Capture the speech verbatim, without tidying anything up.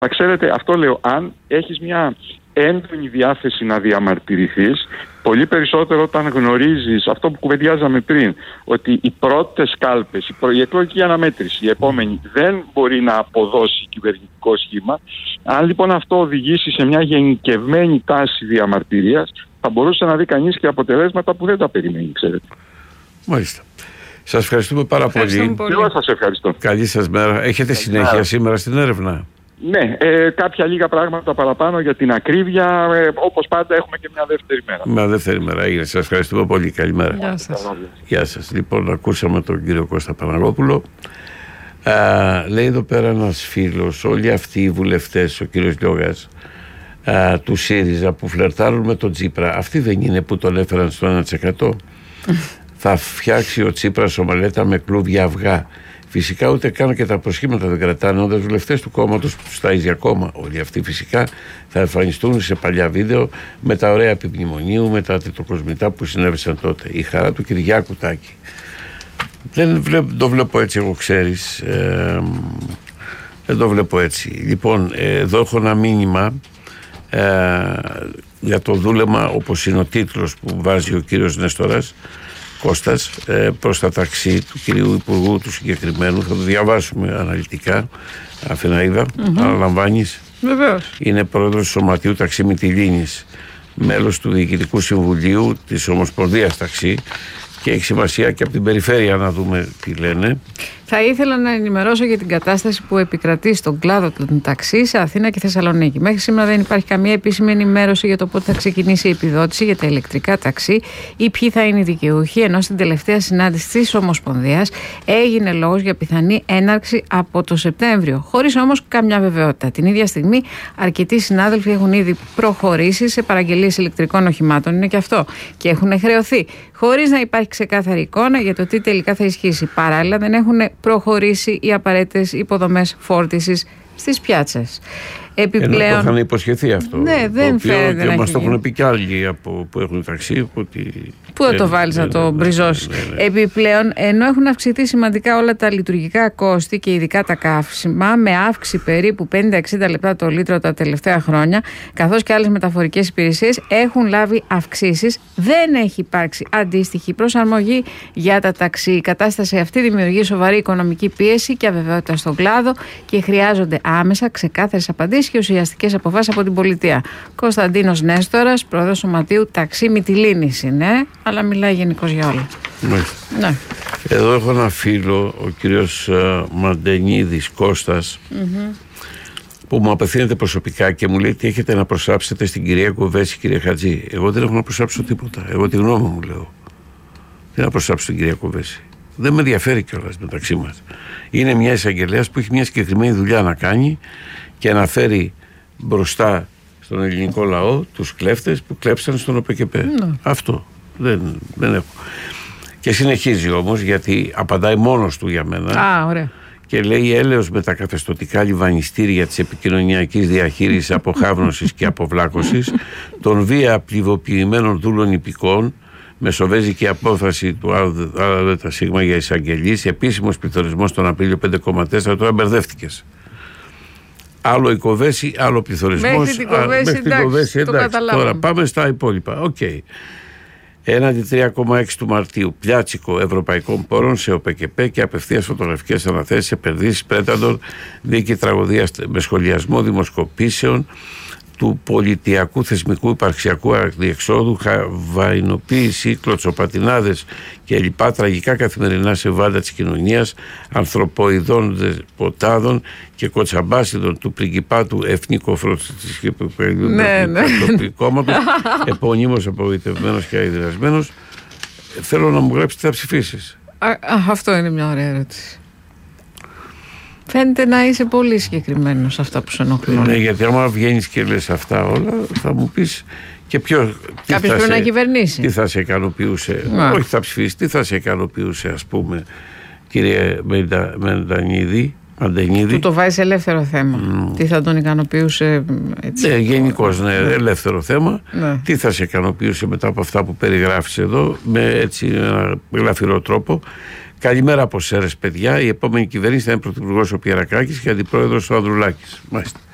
Μα ξέρετε, αυτό λέω, αν έχεις μια έντονη διάθεση να διαμαρτυρηθείς, πολύ περισσότερο όταν γνωρίζεις αυτό που κουβεντιάζαμε πριν, ότι οι πρώτες κάλπες, η, προ... η εκλογική αναμέτρηση, η επόμενη, δεν μπορεί να αποδώσει κυβερνητικό σχήμα. Αν λοιπόν αυτό οδηγήσει σε μια γενικευμένη τάση διαμαρτυρίας, θα μπορούσε να δει κανείς και αποτελέσματα που δεν τα περιμένει, ξέρετε. Μάλιστα. Σας ευχαριστούμε πάρα πολύ. πολύ. Εγώ σας ευχαριστώ. Καλή σας μέρα. Έχετε συνέχεια μέρα. Σήμερα στην έρευνα? Ναι, ε, κάποια λίγα πράγματα παραπάνω για την ακρίβεια. Ε, όπως πάντα έχουμε και μια δεύτερη μέρα. Μια δεύτερη μέρα έγινε. Σας ευχαριστούμε πολύ. Καλημέρα. Γεια σας. Γεια σας. Λοιπόν, ακούσαμε τον κύριο Κώστα Παναγόπουλο. Α, λέει εδώ πέρα ένας φίλος, όλοι αυτοί οι βουλευτές, ο κύριος Λιώγας, α, του ΣΥΡΙΖΑ που φλερτάρουν με τον Τσίπρα, αυτοί δεν είναι που τον έφεραν στο ένα τοις εκατό? Θα φτιάξει ο Τσίπρας ομαλέτα με κλούβια αυγά. Φυσικά ούτε καν και τα προσχήματα δεν κρατάνε. Όντας βουλευτές του κόμματος που τους ταΐζει ακόμα. Όλοι αυτοί φυσικά θα εμφανιστούν σε παλιά βίντεο με τα ωραία επιμνημονίου, με τα τετροκοσμητά που συνέβησαν τότε. Η χαρά του Κυριάκου Τάκη. Δεν βλέπω, το βλέπω έτσι, εγώ ξέρεις. Ε, δεν το βλέπω έτσι. Λοιπόν, εδώ έχω ένα μήνυμα ε, για το δούλεμα, όπως είναι ο τίτλος που βάζει ο κύριος Νέστορας Κώστας, ε, προς τα ταξί του κυρίου Υπουργού του συγκεκριμένου. Θα το διαβάσουμε αναλυτικά. Αφεναίδα, mm-hmm. Αναλαμβάνεις? Βεβαίως. Είναι πρόεδρος του Σωματείου Ταξί Μυτιλήνης, μέλος του Διοικητικού Συμβουλίου της Ομοσπονδίας Ταξί, και έχει σημασία και από την περιφέρεια να δούμε τι λένε. Θα ήθελα να ενημερώσω για την κατάσταση που επικρατεί στον κλάδο των ταξί σε Αθήνα και Θεσσαλονίκη. Μέχρι σήμερα δεν υπάρχει καμία επίσημη ενημέρωση για το πότε θα ξεκινήσει η επιδότηση για τα ηλεκτρικά ταξί ή ποιοι θα είναι οι δικαιούχοι, ενώ στην τελευταία συνάντηση της Ομοσπονδίας έγινε λόγος για πιθανή έναρξη από το Σεπτέμβριο, χωρίς όμως καμιά βεβαιότητα. Την ίδια στιγμή, αρκετοί συνάδελφοι έχουν ήδη προχωρήσει σε παραγγελίες ηλεκτρικών οχημάτων, είναι και αυτό, και έχουν χρεωθεί, χωρίς να υπάρχει ξεκάθαρη εικόνα για το τι τελικά θα ισχύσει. Παράλληλα, δεν έχουν προχωρήσει οι απαραίτητες υποδομές φόρτισης στις πιάτσες. Επιπλέον. Ενώ το είχαν υποσχεθεί αυτό. Ναι, δεν φαίνεται. Και μας το έχουν πει κι άλλοι από, που έχουν ταξί. Ότι... Πού θα το βάλεις να το μπριζώσεις? Ναι, ναι, ναι. Επιπλέον, ενώ έχουν αυξηθεί σημαντικά όλα τα λειτουργικά κόστη και ειδικά τα καύσιμα, με αύξηση περίπου πενήντα με εξήντα λεπτά το λίτρο τα τελευταία χρόνια, καθώς και άλλες μεταφορικές υπηρεσίες έχουν λάβει αυξήσεις, δεν έχει υπάρξει αντίστοιχη προσαρμογή για τα ταξί. Η κατάσταση αυτή δημιουργεί σοβαρή οικονομική πίεση και αβεβαιότητα στον κλάδο και χρειάζονται άμεσα ξεκάθαρες απαντήσεις και ουσιαστικές αποφάσεις από την πολιτεία. Κωνσταντίνος Νέστορας, πρόεδρος Σωματείου Ταξί Μυτιλήνης είναι, αλλά μιλάει γενικώς για όλα. Ναι. Εδώ έχω ένα φίλο, ο κύριος uh, Μαντενίδης Κώστας, mm-hmm. που μου απευθύνεται προσωπικά και μου λέει τι έχετε να προσάψετε στην κυρία Κοβέση, κυρία Χατζή. Εγώ δεν έχω να προσάψω τίποτα. Εγώ τη γνώμη μου λέω. Τι να προσάψω στην κυρία Κοβέση? Δεν με ενδιαφέρει κιόλας μεταξύ μας. Είναι μια εισαγγελέας που έχει μια συγκεκριμένη δουλειά να κάνει και να φέρει μπροστά στον ελληνικό λαό τους κλέφτες που κλέψαν στον ΟΠΕΚΕΠΕ. Mm. Αυτό δεν, δεν έχω. Και συνεχίζει όμως, γιατί απαντάει μόνος του για μένα. Α, ωραία. Και λέει έλεος με τα καθεστωτικά λιβανιστήρια της επικοινωνιακής διαχείρισης, αποχάβνωσης και αποβλάκωσης των βία πληβοποιημένων δούλων υπηκών, μεσοβέζικη απόφαση του ΑΔΣ για εισαγγελίες, επίσημος πληθωρισμός τον Απρίλιο πέντε κόμμα τέσσερα. Τώρα μπερδεύτηκες. Άλλο η Κοβέση, άλλο πληθωρισμός. Μέχρι την Κοβέση, εντάξει, Κοβέση, εντάξει. Τώρα πάμε στα υπόλοιπα. Οκ. Okay. Έναντι τρία κόμμα έξι του Μαρτίου, πλιάτσικο ευρωπαϊκών πόρων σε ΟΠΕΚΕΠΕ και απευθείας φωτογραφικές αναθέσεις, επενδύσεις, πρέταντων, δίκη τραγωδίας με σχολιασμό δημοσκοπήσεων του πολιτιακού θεσμικού υπαρξιακού αδιεξόδου, χαβαϊνοποίηση, κλωτσοπατινάδες και λοιπά τραγικά καθημερινά σε βάντα της κοινωνίας, ανθρωποειδών δεσποτάδων και κοτσαμπάσιδων του πριγκιπάτου εθνικού φροντιστικού κόμματος, επωνύμως απογοητευμένος και αηδρασμένος. Θέλω να μου γράψεις τι θα ψηφίσεις. Α, α, αυτό είναι μια ωραία ερώτηση. Φαίνεται να είσαι πολύ συγκεκριμένο σε αυτά που σε ενοχλούν. Ναι, γιατί άμα βγαίνεις και λες αυτά όλα, θα μου πεις και ποιο. Κάποιος πρέπει να κυβερνήσει. Τι θα σε ικανοποιούσε. Να. Όχι, θα ψηφίσει. Τι θα σε ικανοποιούσε, ας πούμε, κύριε Μεντανίδη. Του το βάζει ελεύθερο θέμα. Mm. Τι θα τον ικανοποιούσε, έτσι. Ναι, γενικώς, ναι, ναι, ελεύθερο θέμα. Ναι. Τι θα σε ικανοποιούσε μετά από αυτά που περιγράφεις εδώ, με έτσι ένα γλαφυρό τρόπο. Καλημέρα από Σέρρες, παιδιά. Η επόμενη κυβέρνηση θα είναι πρωθυπουργός ο Πιερακάκης και αντιπρόεδρος ο Ανδρουλάκης. Μάλιστα.